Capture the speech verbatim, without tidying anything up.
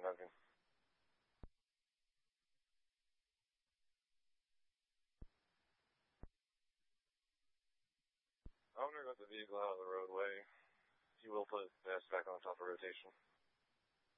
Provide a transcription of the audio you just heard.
Duncan. I'm going to get the vehicle out of the roadway. He will put the gas back on top of rotation.